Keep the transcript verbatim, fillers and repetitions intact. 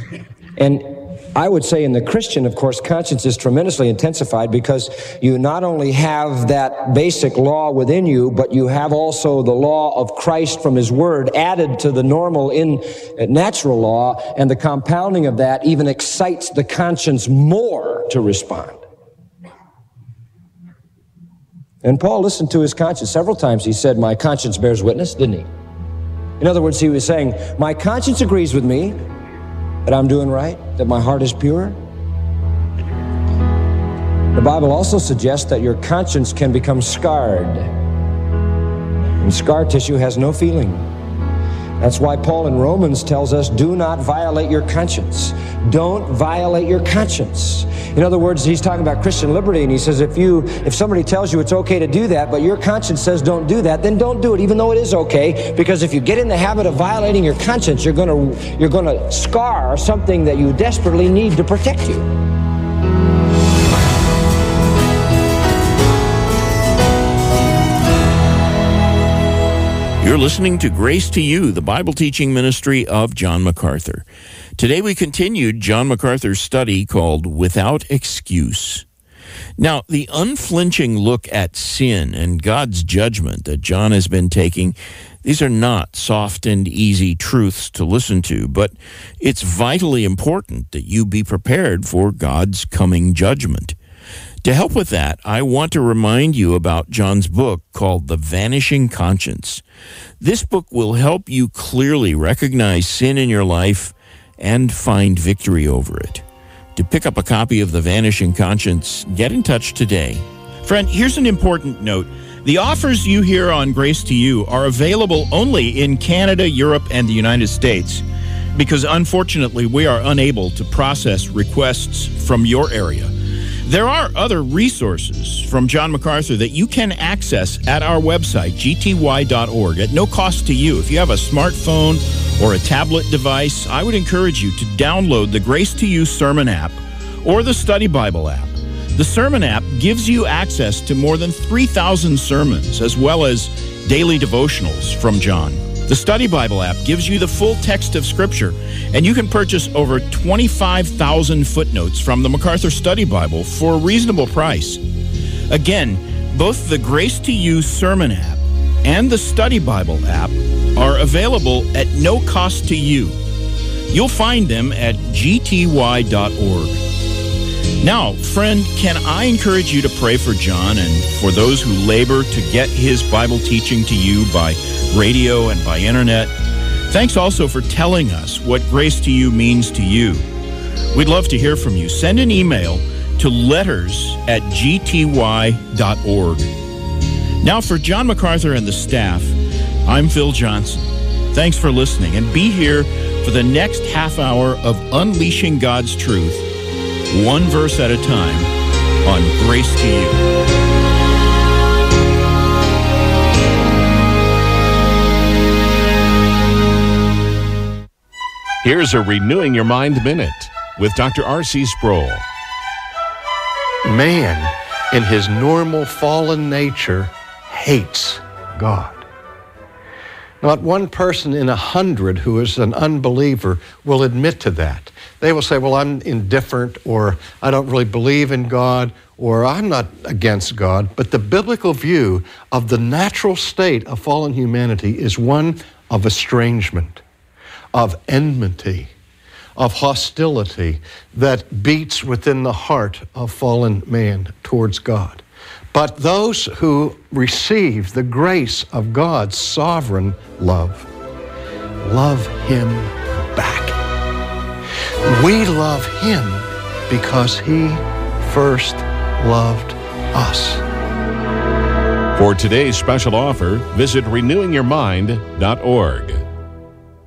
And I would say in the Christian, of course, conscience is tremendously intensified because you not only have that basic law within you, but you have also the law of Christ from His Word added to the normal in natural law, and the compounding of that even excites the conscience more to respond. And Paul listened to his conscience several times. He said, my conscience bears witness, didn't he? In other words, he was saying, my conscience agrees with me that I'm doing right, that my heart is pure. The Bible also suggests that your conscience can become scarred. And scar tissue has no feeling. That's why Paul in Romans tells us, do not violate your conscience. Don't violate your conscience. In other words, he's talking about Christian liberty, and he says if you, if somebody tells you it's okay to do that, but your conscience says don't do that, then don't do it, even though it is okay, because if you get in the habit of violating your conscience, you're gonna, you're gonna scar something that you desperately need to protect you. You're listening to Grace to You, the Bible teaching ministry of John MacArthur. Today we continued John MacArthur's study called Without Excuse. Now, the unflinching look at sin and God's judgment that John has been taking, these are not soft and easy truths to listen to, but it's vitally important that you be prepared for God's coming judgment. To help with that, I want to remind you about John's book called The Vanishing Conscience. This book will help you clearly recognize sin in your life and find victory over it. To pick up a copy of The Vanishing Conscience, get in touch today. Friend, here's an important note. The offers you hear on Grace to You are available only in Canada, Europe, and the United States, because unfortunately we are unable to process requests from your area. There are other resources from John MacArthur that you can access at our website, G T Y dot org, at no cost to you. If you have a smartphone or a tablet device, I would encourage you to download the Grace to You Sermon app or the Study Bible app. The Sermon app gives you access to more than three thousand sermons, as well as daily devotionals from John. The Study Bible app gives you the full text of Scripture, and you can purchase over twenty-five thousand footnotes from the MacArthur Study Bible for a reasonable price. Again, both the Grace to You Sermon app and the Study Bible app are available at no cost to you. You'll find them at G T Y dot org. Now, friend, can I encourage you to pray for John and for those who labor to get his Bible teaching to you by radio and by internet? Thanks also for telling us what Grace to You means to you. We'd love to hear from you. Send an email to letters at G T Y dot org. Now, for John MacArthur and the staff, I'm Phil Johnson. Thanks for listening, and be here for the next half hour of Unleashing God's Truth, one verse at a time, on Grace to You. Here's a Renewing Your Mind Minute with Doctor R C Sproul. Man, in his normal fallen nature, hates God. Not one person in a hundred who is an unbeliever will admit to that. They will say, well, I'm indifferent, or I don't really believe in God, or I'm not against God. But the biblical view of the natural state of fallen humanity is one of estrangement, of enmity, of hostility that beats within the heart of fallen man towards God. But those who receive the grace of God's sovereign love, love Him back. We love Him because He first loved us. For today's special offer, visit renewing your mind dot org.